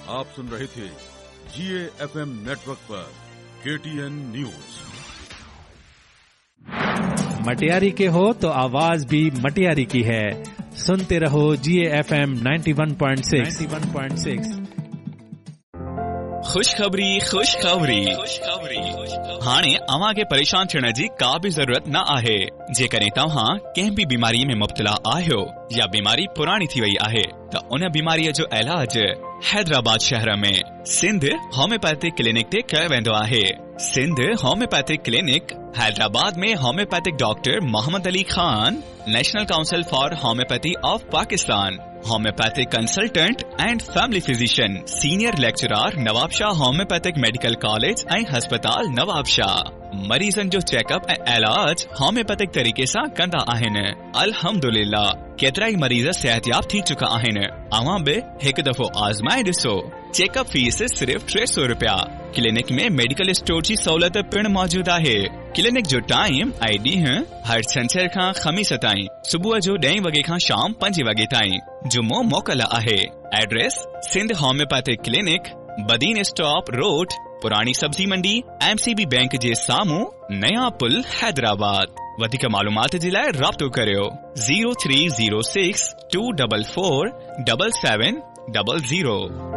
आप सुन रहे थे GAFM network पर KTN न्यूज। मटियारी के हो तो आवाज भी मटियारी की है। सुनते रहो GAFM 91.6। खुशखबरी हाणे अव्हां खे परेशान थियण जी का बि ज़रूरत न आहे। जेकॾहिं तव्हां कंहिं बि बीमारीअ में मुब्तला आहियो या बीमारी पुराणी थी वई आहे त उन बीमारीअ जो इलाज हैदराबाद शहर में सिंध होम्योपैथिक क्लिनिक ते कयो वेंदो आहे। सिंध होम्योपैथिक क्लिनिक हैदराबाद में homeopathic doctor Mohammad Ali Khan, national council for homeopathy of Pakistan, homeopathic consultant and family physician, senior lecturer Nawab Shah homeopathic medical college ऐं हस्पताल नवाब शाह। मरीजन जो चेकअप ऐं इलाज होम्योपैथिक तरीके सां कंदा आहिनि। अल्हम्दुलिल्लाह केतिराई मरीज सेहतयाब थी चुका आहिनि। अव्हां बि हिकु दफ़ो आज़माए ॾिसो। चेकअप फीस सिर्फ़ 300 रुपया। क्लिनिक में मेडिकल स्टोर जी सहूलियत पिण मौजूद आहे। क्लिनिक जो टाइम ऐं ॾींहुं हर छंछर खां ख़मीस ताईं सुबुह जो 10 वॻे खां शाम 5 वॻे ताईं। जुमो मोकल आहे। Address Sindh homeopathic clinic, Badin stop road, पुरानी सब्जी मंडी, MCB बैंक जे साम्हूं, नया पुल, हैदराबाद। वधीक मालूमात जे लाइ राब्तो करियो 0306 244 7700।